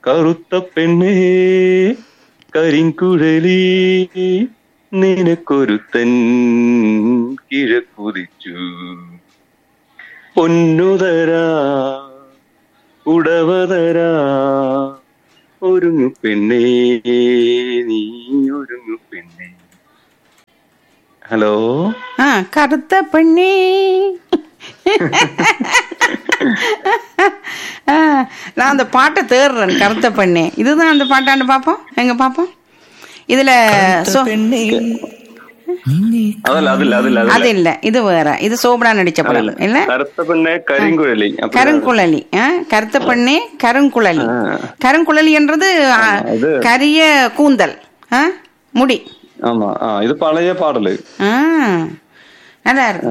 കറുത്ത പെണ്ണേ കരിങ്കുഴലി നിനക്കൊരുത്തൻ കിഴക്കുതിച്ചു പൊന്നുതരാ ഉടവതരാ ഒരുങ്ങു പെണ്ണേ നീ ഒരുങ്ങു പെണ്ണേ. ஹலோ. கருத்த பெண்ணே. நான் அந்த பாட்டை தேடுறேன். கருத்த பெண்ணே இதுதான் அந்த பாட்டாண்டு பாப்போம். எங்க பாப்போம் இதுல அது இல்ல, இது வேற. இது சோபனா நடிச்ச படம் இல்ல. கருத்த பெண்ணே கருங்குழலி. கருங்குழலி. கருத்த பெண்ணே கருங்குழலி. கருங்குழலி என்றது கரிய கூந்தல் முடி. ஆமா, இது பழைய பாடலு. நல்லா இருக்கு.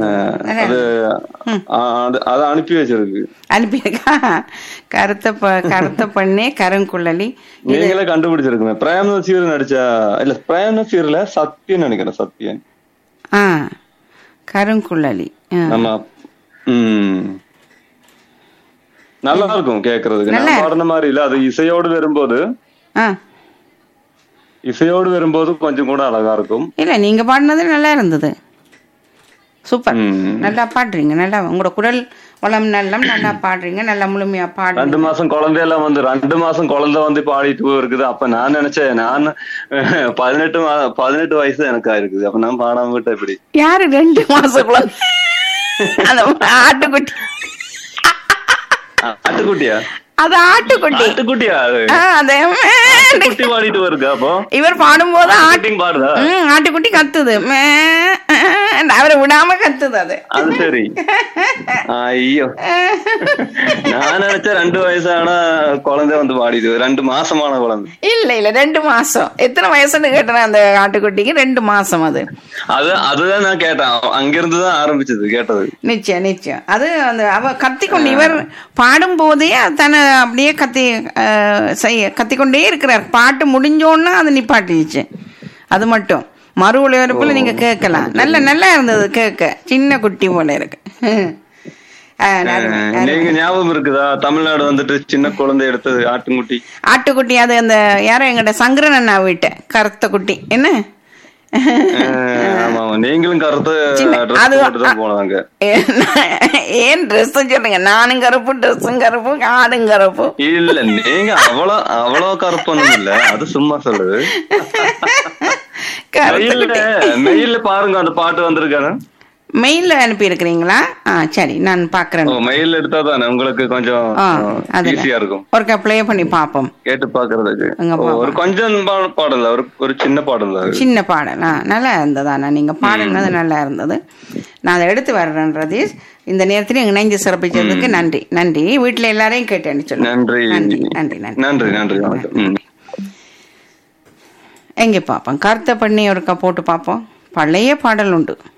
அது அனுப்பி வச்சிருக்கு. அனுப்பியிருக்கா? கருத்த பெண்ணே கருங்குழலி. நீங்களே கண்டுபிடிச்சிருக்குங்க. பிரேம் நசீர் நடிச்சா இல்ல, பிரேம் நசீர்ல சத்யன் நினைக்கிறேன். சத்யன். கருங்குழலி. ஆமா. நல்லா இருக்கும் கேக்குறதுக்கு. நான் பாடின மாதிரி இல்ல, அது இசையோடு வரும்போது கொஞ்சம் கூட அழகா இருக்கும். இல்ல, நீங்க பாடினது நல்லா இருந்தது. சூப்பர். நல்லா பாடுறீங்க. நல்லா உங்களோட குரல் வளம் நல்லா பாடுறீங்க. நல்லா முழுமையா பாடு. 2 மாசம் குழந்தையெல்லாம் வந்து 2 மாசம் குழந்தை வந்து பாடிட்டு இருக்குது. அப்ப நான் நினைச்சேன், நான் 18 வயசு எனக்கு ஆயிருக்குது. அப்ப நான் பாடாம விட்ட எப்படி? யாரு 2 மாசம் குழந்தை? ஆட்டுக்குட்டி. ஆட்டுக்குட்டியா? அது ஆட்டுக்குட்டி. ஆட்டுக்குட்டியா? குட்டி பாடிட்டு வருது. அப்போ இவர் பாடும்போது ஆட்டுக்குட்டி கத்துது. அவரை விடாம கத்துது. அது சரி. ஐயோ, நான் நினைச்சேன் 2 வயசான குழந்தை வந்து பாடிது. 2 மாசமான குழந்தை. இல்ல 2 மாசம். எத்தனை வயசுன்னு கேட்டேன் அந்த ஆட்டுக்குட்டிக்கு. 2 மாசம். அதுதான் நான் கேட்டேன். அங்கிருந்துதான் ஆரம்பிச்சது கேட்டது. நிச்சயம். அது அந்த அவ கத்திக்கொண்டு, இவர் பாடும் போதே தன்னை அப்படியே கத்திக்கொண்டே இருக்கிறார். பாட்டு முடிஞ்சோன்னா அது நிப்பாட்டிச்சு. அது மட்டும் மறு ஒளிபரப்புல நீங்க கேட்கலாம். நல்லா இருந்தது கேட்க. சின்ன குட்டி போல இருக்கு. ஞாபகம் இருக்குதா? தமிழ்நாடு வந்துட்டு சின்ன குழந்தை எடுத்தது ஆட்டுக்குட்டி. அது அந்த யாரோ எங்கிட்ட சங்கரன் அண்ணா வீட்டு கருத்த குட்டி. என்ன நீங்களும் ஏன் ட்ரெஸ் சொல்லுங்க? நானும் கருப்பு, ட்ரெஸ்ஸும் கருப்பு, ஆடும் கருப்பு. இல்ல, நீங்க அவ்வளவு கருப்பு இல்ல, அது சும்மா சொல்லுது. மெயில்ல பாருங்க, அந்த பாட்டு வந்திருக்காரு. மெயில்ல அனுப்பி இருக்கிறீங்களா? சரி, நான் பாக்குறேன். மெயில் எடுத்தா தானே உங்களுக்கு கொஞ்சம் ஈஸியா இருக்கும். ஒருக்கா ப்ளே பண்ணி பாப்போம், கேட்டு பாக்குறதுக்கு. ஒரு கொஞ்சம் பாடல, ஒரு சின்ன பாடல் நல்லா இருந்ததா? நீங்க பாடுனது நல்லா இருந்தது. நான் அதை எடுத்து வர்றேன் ரதீஷ். இந்த நேரத்துல இணைஞ்சு சிறப்பிச்சதுக்கு நன்றி. வீட்டுல எல்லாரையும் கேட்டேன்னு சொல்லு. நன்றி. எங்க பாப்போம், கருத்தை பண்ணி ஒருக்கா போட்டு பாப்போம். பழைய பாடல் உண்டு.